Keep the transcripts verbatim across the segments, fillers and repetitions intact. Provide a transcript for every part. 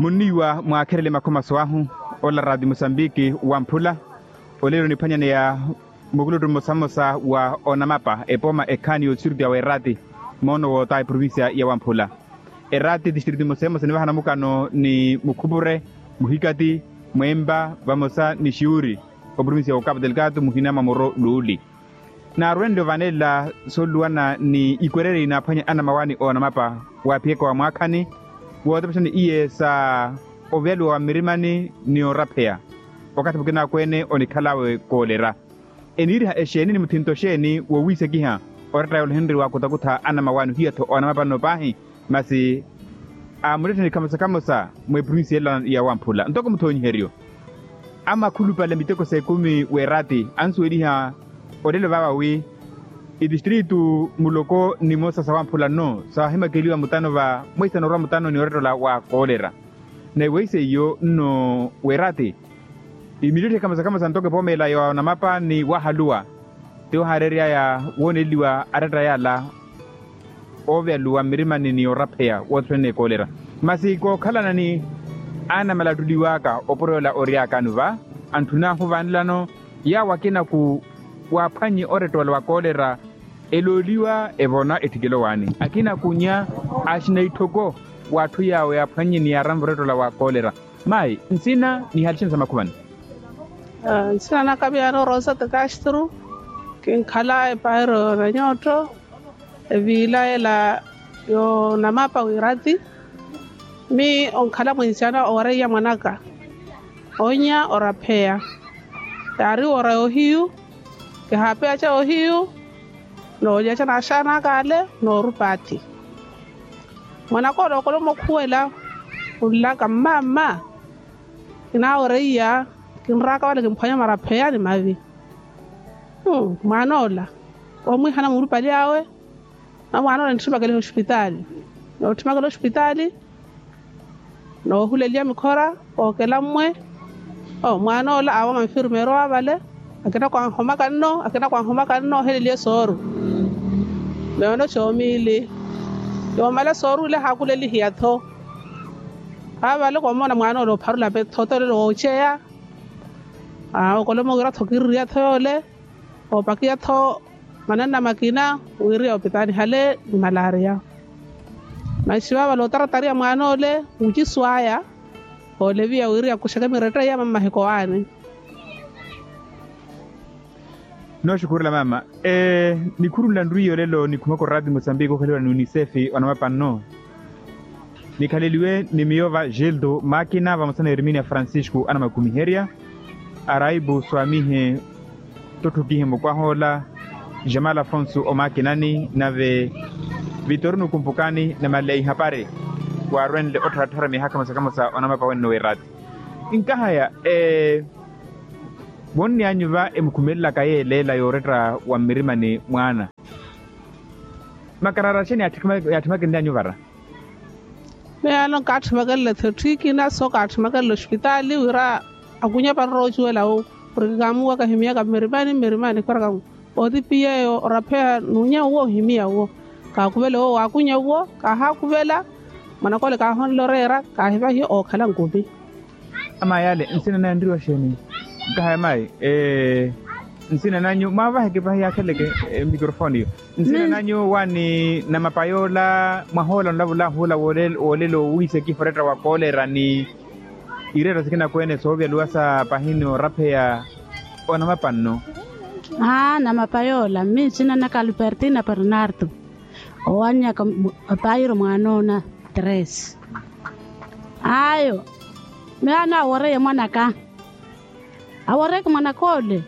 Muniwa mwakerele makoma swahu ola Radio Mozambique Wamphula olero ni phanyane ya muguludu mosamosa wa onamapa epoma ekani otsirdia wa erati mono wo tai provincia ya Wamphula erati distrito mosamosa ni bahana mukano ni mukubure muhikati mwemba vamosa ni shiuri o provincia ya Cabo Delgado muhina mamoro luli na rwendo vanela soluana ni ikwerere ina phanya ana mawani onamapa wa pieko wa mwakani wote pashani iye sa ovelu wa mirimani ni orapea wakati bukina kwene onikalawe kolera eniri ha esheni ni mutinto sheni wo wise giha orata yol henry wa kutakuta ana mawanu hiato ona mapano bahi masi amulete ni kamasa kamasa mwe province ya Wamphula ntoko mutoni herio ama kulupale miteko sekumi werati ansu ediha odele baba wi i distritu muloko ni mosa sa Wamphula no sa hema keliwa mutano va moisa no mutano ni orero la wa kolera na weise yo no werati imilete kama kama santoke pomela yo na mapa ni wahalua teo hareria ya woneliwa arata ya la ovelua mirimani ni orapea wotrene kolera masiko kala ni ana malatuliwaka oporola oriaka nuva antuna huvanlano ya wakina ku wapanyi oretola wa kolera eloliwa evona etigelo wani akina kunya ashina itoko watu yawe apanyi ni aramvretola wa kolera mai nsina ni halishin sama kubani uh, nsina nakabiano rosa takastru kin khala e pairo ranyoto e vila la yo namapa wirati mi on khala mwinsana ore ya manaka onya orapea tari ora ohiu ke hape acha ohiu no ya chana shana kale no rupati mwana ko do ko mo khuela ulla kamama ina oreya kinraka wale kimphanya marapheya ni mavi hm manola omwe hana murupali yawe na mwana ole nthiba kale hospital no thima kale hospital no hulelia mikhora okela mwe o mwana ola awa mafirmero abale akena kwa homa kanno akena kwa homa kanno helelie soru leono chomili yo mala soru le hakuleli hiatho abale ko mona mwana ole pharula pe thotole lo cheya ah o kolo mogira thokirria thole o pakia tho manana makina uiri opitani hale malaria maishiwa balo taratari mwana ole ujiswaya ole via uiri akushaka mireta ya mama hikoani. No shukuru la mama eh nikuru la nduyo lelo nikumako Radio Mozambique khalewa ni UNICEF wanamapa no nikaleliwe ni miova Gildo makina vamusana Herminia Francisco ana makumiheria araibu swamihe totukihe mokwahola Jamal Afonso omakinani nave Vitorino kumpukani na malei hapare wa rwende otra tora mihaka kama sa wanamapa wenu werati inkahaya eh bonni anyuva emkumela kaye lela yoretra wa mirimani mwana makarara cheni atikma yatimake ndanyuvara me alon katmagalla thiki na so katmagalla hospitali wira akunya parroju welawo programu waka himia ka mirimani mirimani karaka odi piye yo rapea nunya wo himia wo ka kubele wo akunya wo ka ha kubela manakole ka hon lorera ka hiva hi o khala ngobi ama yale nsina na ndiro sheni kaya mai eh nsina nanyo mava hekipa ya keleke eh, microphone yo nsina nanyo wani na mapayola mahola ndavula hula wolel olelo wise kifareta wa kolera ni irera sikina kwene sovya luasa pahino rapea ona mapanno ah na mapayola mi sina na Calbertina Bernardo owanya ka payiro mwanona tres ayo me ana wore mwanaka awore kumana kole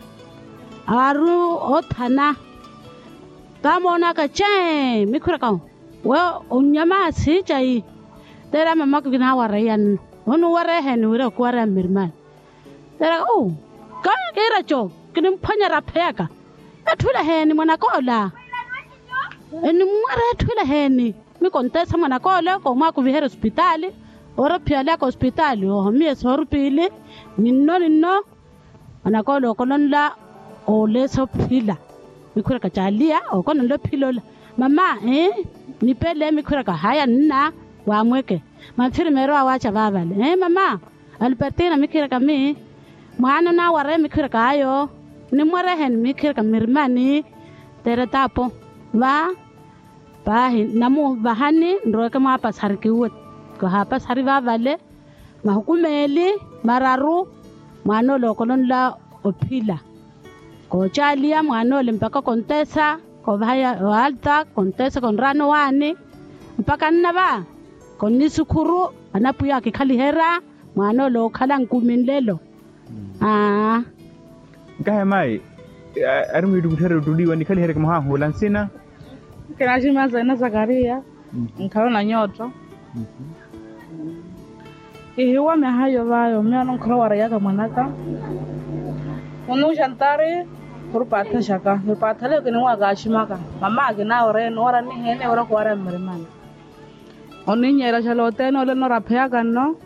aru othana tamona ka che mikura ka we unyama sijai tera mama ku gina ware yan onu ware hen wire ku ware mirman tera o ka kera cho kinim phanya rapheka athula hen mona kola eni mware athula hen mi kontesa mona kola ko ma ku viher hospital ora phiala ka hospital o mi esorupile ninno ninno ana kolo kolonla o leso phila mikhura ka chalia o kono lo philo mama eh nipele mikhura ka haya nna wa mweke maphirimero awacha vavale eh mama Albertina mikira kami mwana na ware mikira kayo ni mware hen mikira kamirmani tere tapo va bahi namu bahani ndoke mapa sarkiwet ko hapa sari vavale mahukumeli mararu mwana lokolon la opila ko chalia mwana le mpaka kontesa ko vaya alta kontesa kon rano wani mpaka nnaba konni sukuru anapuya kikalihera mwana lo khala nkuminlelo ah ngahe mai armi dukutere dudiwa ni kalihera kama hola nsina kinashima zana Zakaria nkaona nyoto ihiwa mehayo vayo mwana nkoro warayaka mwanaka unu shantare kurupata shaka kurupata leo kini wagashimaka mama agina ore nora ni hene ora kwara mrimana oninyera chalote no le nora pyaga no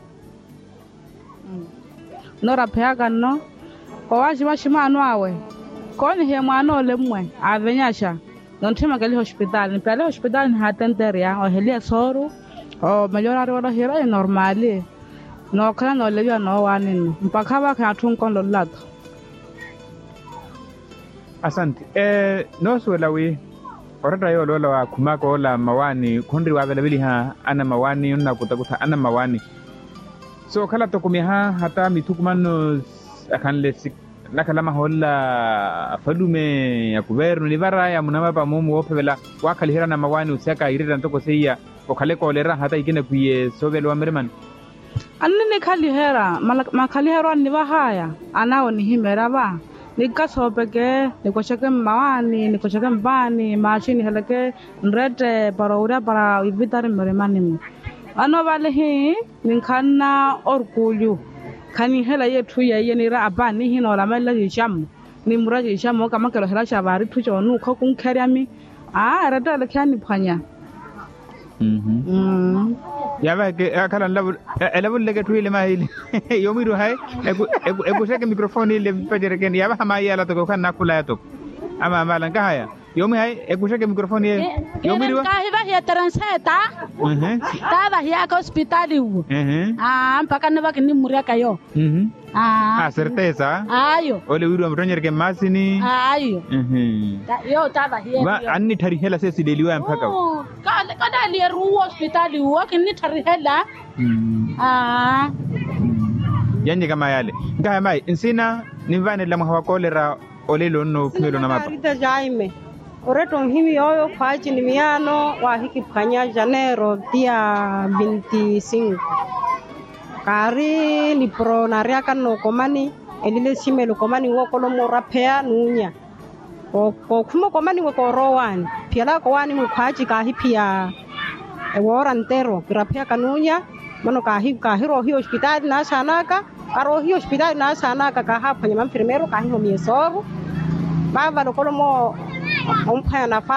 nora pyaga no ko washima shimano awe koni he mwana ole mwe avenyasha nontima kali hospital ni pale hospital ni hatenteria o helia soru o meliorare wala hira normali no kana no le no wani mpaka ba ka tunkondo lato. Asante eh no swelawi orata yo lola wa kumako la mawani kondri wa vile ha ana mawani una kutakuta ana mawani so kala to kumiha hata mitukumano akanle nakalama hola falume ya kuverno livara ya munama pa mumu opevela wakalihira na mawani usaka irira ntoko seya okale kolera hata ikine kuye sovelo amerman anne kalihera makalihera ni bahaya anao ni himera ba nikasopeke nikosheke mawani nikosheke mbani machini heleke nrete paraura para ibitari meremani ano vale hi ninkana orgullo kani hela yetu ya yenira abani hino la mala yisham ni muraji yisham kama kero hela shabari tucho nu ko kun kariami ah rada le kani phanya mhm mm ya ba ke kala labu labu le ke tuile mahili yomiru hay ego ego shake microphone ile pajere ken ya ba ma yala to kan nakula to ama mala ngaya yomi hay ego shake microphone ye yomiru ka hiba ya transeta mhm ta ba ya hospital wu mhm ah mpaka ne ba kini muria kayo mhm ah ah certeza ayo ole wiru amtonyer ke masini ayo mhm yo ta ba ya ba anni tari hela se sideliwa mpaka ka kada le ru hospital wu kini tari hela ah yanye kama yale ngaya mai insina nivane la mwa kolera olelo no kumelo na mapa Rita Jaime oreto himi yoyo kwaji ni miano wa hiki panya Janeiro dia veinticinco kari ni pro naria kano komani elile simelo komani wokolo morapea nunya o ko kuma komani woko rowan piala ko wani mu kwaji ka hipia e wora ntero rapea kanunya mano ka hi ka hiro hi hospital na sanaka karo hi hospital na sanaka ka hapa nyama enfermero ka hi mo miesoro baba lokolo mo umpaya na